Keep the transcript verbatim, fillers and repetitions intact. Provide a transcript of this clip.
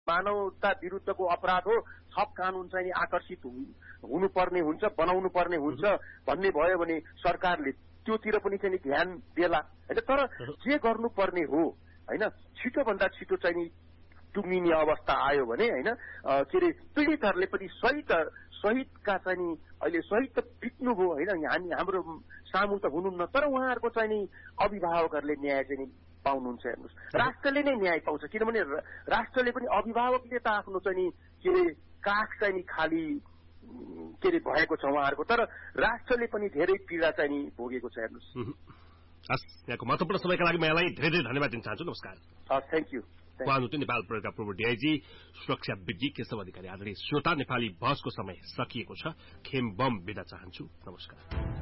मानवता विरुद्धको अपराध हो, सब कानून चाहिँ नि आकर्षित हुनुपर्ने हुन्छ, बनाउनु पर्ने हुन्छ भन्ने भयो भने सरकारले त्योतिर पनि चाहिँ ध्यान देला हैन। तर जे गर्नुपर्ने हो हैन, छिटोभन्दा छिटो चाहिँ नि टुङ्गिने अवस्था आयो भने हैन, के अरे पीडितहरूले पनि सही त शहीदका चाहिँ नि अहिले शहीद त बित्नु भयो हैन, हामी हाम्रो सामु त हुनुहुन्न, तर उहाँहरूको चाहिँ नि अभिभावकहरूले न्याय चाहिँ नि पाउनुहुन्छ। हेर्नुहोस्, राष्ट्रले नै न्याय पाउँछ, किनभने राष्ट्रले पनि अभिभावकले त आफ्नो चाहिँ नि के अरे काख चाहिँ नि खाली के अरे भएको छ उहाँहरूको, तर राष्ट्रले पनि धेरै पीडा चाहिँ नि भोगेको छ। हेर्नुहोस्। हस्, यहाँको महत्त्वपूर्ण समयका लागि मलाई धेरै धेरै धन्यवाद दिन चाहन्छु। नमस्कार। हस्, थ्याङ्क यू। उहाँ हुनुहुन्थ्यो नेपाल प्रहरीका पूर्व डीआईजी सुरक्षा विज्ञ केशव अधिकारी। आदरणीय श्रोता, नेपाली बहसको समय सकिएको छ। खेम बम बिदा चाहन्छु। नमस्कार।